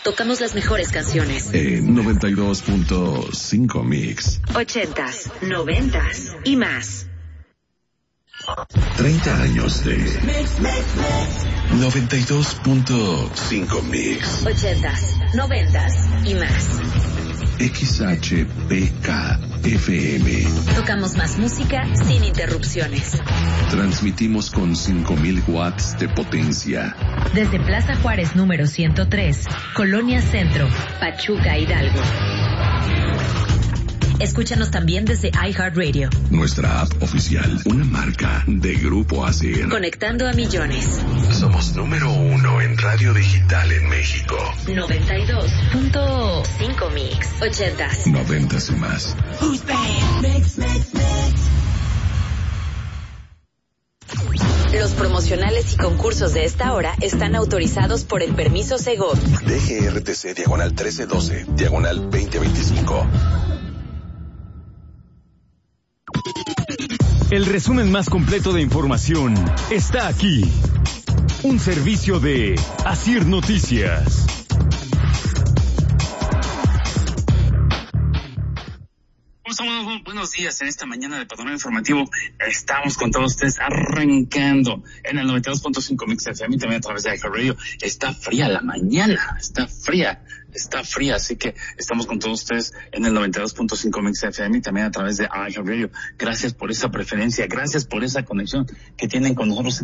Tocamos las mejores canciones. 92.5 Mix. 80s, 90s y más. 30 años de 92.5 Mix. 80s, 90s y más. XHPK FM. Tocamos más música sin interrupciones. Transmitimos con 5,000 watts de potencia. Desde Plaza Juárez número 103, Colonia Centro, Pachuca, Hidalgo. Escúchanos también desde iHeartRadio. Nuestra app oficial, una marca de Grupo ASIR. Conectando a millones. Somos número 1 en radio digital en México. 92.5 Mix. 80s. 90s y más. Los promocionales y concursos de esta hora están autorizados por el permiso Segov. DGRTC diagonal 1312, diagonal 2025. El resumen más completo de información está aquí. Un servicio de ASIR Noticias. Buenos días en esta mañana de Panorama Informativo. Estamos con todos ustedes arrancando en el 92.5 Mix FM y también a través de iHeartRadio. Está fría la mañana, está fría, así que estamos con todos ustedes en el 92.5 Mix FM y también a través de iHeartRadio. Gracias por esa preferencia, gracias por esa conexión que tienen con nosotros.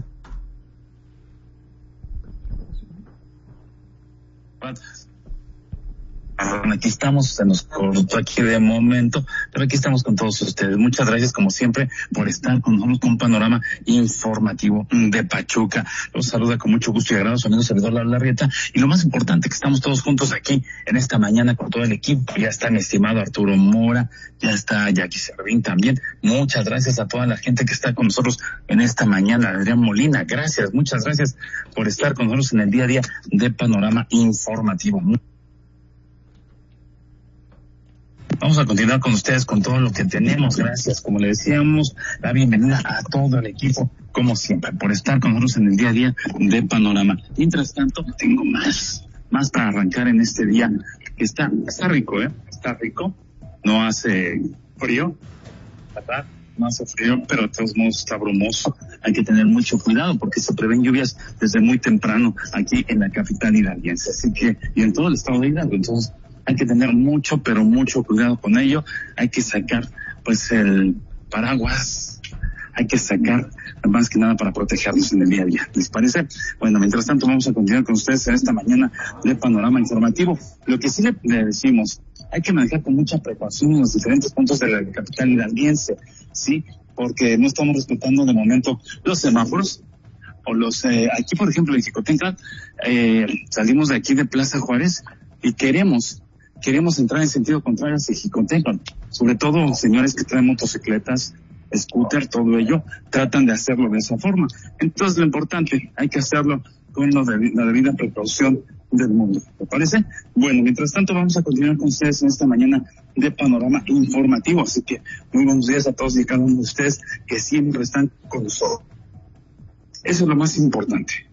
Aquí estamos, se nos cortó aquí de momento, pero aquí estamos con todos ustedes. Muchas gracias, como siempre, por estar con nosotros con un panorama informativo de Pachuca. Los saluda con mucho gusto y agrado su amigo servidor Lalo Larrieta. Y lo más importante, que estamos todos juntos aquí en esta mañana con todo el equipo. Ya está mi estimado Arturo Mora, ya está Jackie Servín también. Muchas gracias a toda la gente que está con nosotros en esta mañana. Adrián Molina, gracias, muchas gracias por estar con nosotros en el día a día de panorama informativo. Vamos a continuar con ustedes con todo lo que tenemos. Gracias, como le decíamos, la bienvenida a todo el equipo, como siempre, por estar con nosotros en el día a día de Panorama. Mientras tanto, tengo más para arrancar en este día, que está rico, está rico. No hace frío, ¿verdad? No hace frío, pero de todos modos está brumoso. Hay que tener mucho cuidado porque se prevén lluvias desde muy temprano aquí en la capital hidalguense. Así que, y en todo el estado de Hidalgo, entonces hay que tener mucho, pero mucho cuidado con ello. Hay que sacar, pues, el paraguas. Hay que sacar, más que nada, para protegernos en el día a día. ¿Les parece? Bueno, mientras tanto, vamos a continuar con ustedes en esta mañana de panorama informativo. Lo que sí le decimos, hay que manejar con mucha precaución en los diferentes puntos de la capital hidalguense, ¿sí? Porque no estamos respetando de momento los semáforos. O aquí, por ejemplo, en Jicotenca, salimos de aquí de Plaza Juárez y queremos entrar en sentido contrario hacia Jicotenca. Sobre todo, señores que traen motocicletas, scooter, todo ello, tratan de hacerlo de esa forma. Entonces, lo importante, hay que hacerlo con la debida precaución del mundo. ¿Te parece? Bueno, mientras tanto, vamos a continuar con ustedes en esta mañana de panorama informativo. Así que, muy buenos días a todos y cada uno de ustedes que siempre están con nosotros. Eso es lo más importante.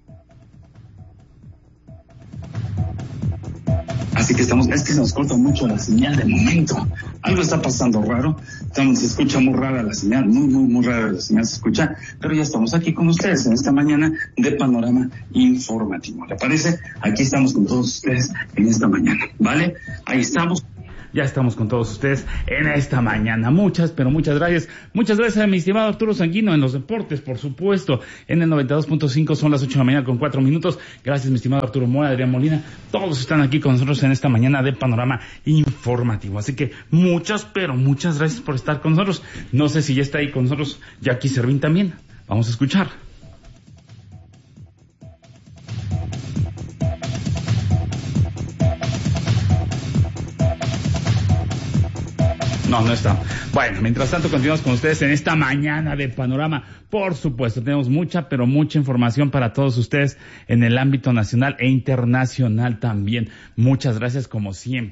Así que es que se nos corta mucho la señal de momento. Algo está pasando raro. Se escucha muy rara la señal, muy rara la señal se escucha. Pero ya estamos aquí con ustedes en esta mañana de panorama informativo. ¿Le parece? Aquí estamos con todos ustedes en esta mañana, ¿vale? Ahí estamos. Ya estamos con todos ustedes en esta mañana. Muchas gracias. Muchas gracias a mi estimado Arturo Sanguino en los deportes, por supuesto. En el 92.5 son las 8 de la mañana con 4 minutos. Gracias, mi estimado Arturo Mora, Adrián Molina. Todos están aquí con nosotros en esta mañana de panorama informativo. Así que muchas gracias por estar con nosotros. No sé si ya está ahí con nosotros Jackie Servín también. Vamos a escuchar. No está. Bueno, mientras tanto continuamos con ustedes en esta mañana de panorama. Por supuesto, tenemos mucha información para todos ustedes en el ámbito nacional e internacional también. Muchas gracias como siempre.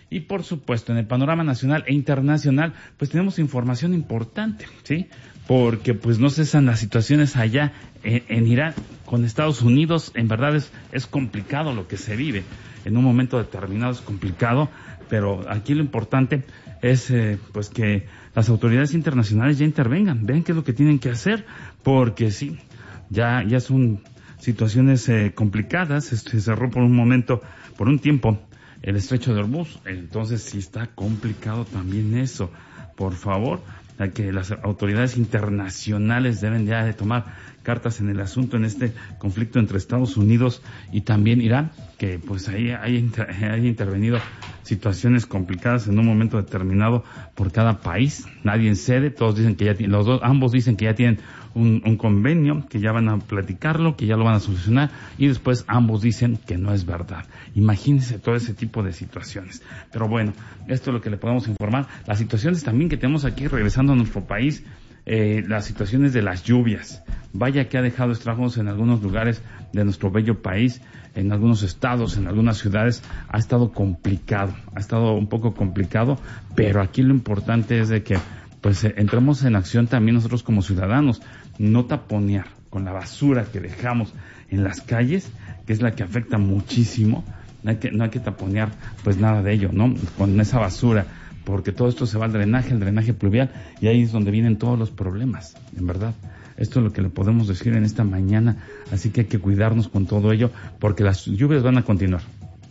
Y por supuesto, en el panorama nacional e internacional, pues tenemos información importante, ¿sí? Porque pues no cesan las situaciones allá en Irán con Estados Unidos. En verdad es complicado lo que se vive. En un momento determinado es complicado, pero aquí lo importante es pues que las autoridades internacionales ya intervengan, vean qué es lo que tienen que hacer, porque sí, ya son situaciones complicadas. Se cerró por un tiempo el estrecho de Hormuz, entonces sí está complicado también eso. Por favor, que las autoridades internacionales deben ya de tomar cartas en el asunto, en este conflicto entre Estados Unidos y también Irán, que pues ahí hay intervenido situaciones complicadas en un momento determinado por cada país. Nadie cede, todos dicen que ambos dicen que ya tienen un convenio, que ya van a platicarlo, que ya lo van a solucionar, y después ambos dicen que no es verdad. Imagínense todo ese tipo de situaciones. Pero bueno, esto es lo que le podemos informar. Las situaciones también que tenemos aquí, regresando a nuestro país, las situaciones de las lluvias. Vaya que ha dejado estragos en algunos lugares de nuestro bello país, en algunos estados, en algunas ciudades. Ha estado complicado, ha estado un poco complicado, pero aquí lo importante es de que pues entremos en acción también nosotros como ciudadanos, no taponear con la basura que dejamos en las calles, que es la que afecta muchísimo. No hay que taponear pues nada de ello, ¿no? Con esa basura, porque todo esto se va al drenaje, el drenaje pluvial, y ahí es donde vienen todos los problemas, en verdad. Esto es lo que le podemos decir en esta mañana, así que hay que cuidarnos con todo ello, porque las lluvias van a continuar.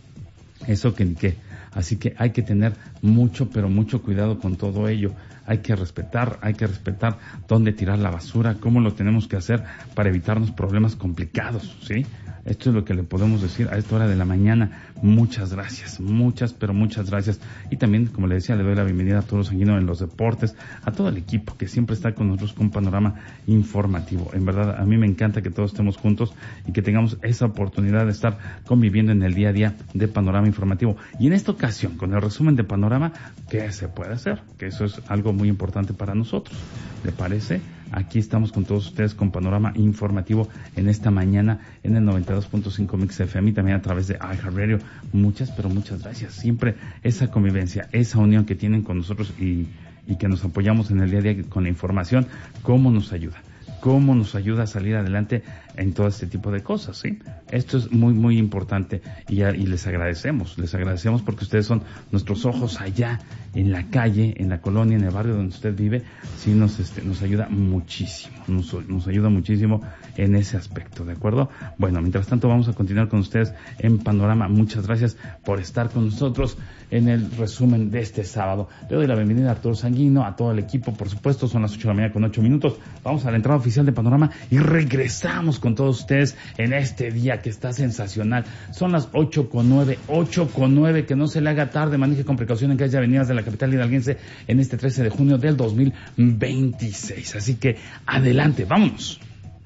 Eso que ni qué. Así que hay que tener mucho, pero mucho cuidado con todo ello. Hay que respetar dónde tirar la basura, cómo lo tenemos que hacer para evitarnos problemas complicados, ¿sí? Esto es lo que le podemos decir a esta hora de la mañana. Muchas gracias, muchas gracias. Y también, como le decía, le doy la bienvenida a todos los sanguinos en los deportes, a todo el equipo que siempre está con nosotros con Panorama Informativo. En verdad, a mí me encanta que todos estemos juntos y que tengamos esa oportunidad de estar conviviendo en el día a día de Panorama Informativo. Y en esta ocasión, con el resumen de Panorama, ¿qué se puede hacer? Que eso es algo muy importante para nosotros. ¿Le parece? Aquí estamos con todos ustedes con Panorama Informativo en esta mañana en el 92.5 Mix FM y también a través de iHeartRadio. Muchas gracias. Siempre esa convivencia, esa unión que tienen con nosotros y que nos apoyamos en el día a día con la información, cómo nos ayuda a salir adelante en todo este tipo de cosas, ¿sí? Esto es muy importante y les agradecemos porque ustedes son nuestros ojos allá en la calle, en la colonia, en el barrio donde usted vive. Sí, nos ayuda muchísimo, nos ayuda muchísimo en ese aspecto, ¿de acuerdo? Bueno, mientras tanto vamos a continuar con ustedes en Panorama. Muchas gracias por estar con nosotros en el resumen de este sábado. Le doy la bienvenida a Arturo Sanguino, a todo el equipo, por supuesto. Son las 8 de la mañana con 8 minutos. Vamos a la entrada oficial de Panorama y regresamos con todos ustedes en este día que está sensacional. Son las 8:09, que no se le haga tarde, maneje con precaución en calles y avenidas de la capital hidalguense en este 13 de junio del 2026. Así que adelante, vámonos.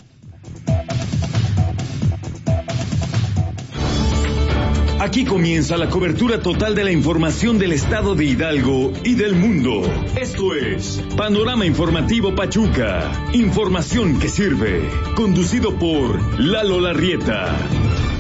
Aquí comienza la cobertura total de la información del estado de Hidalgo y del mundo. Esto es Panorama Informativo Pachuca. Información que sirve. Conducido por Lalo Larrieta.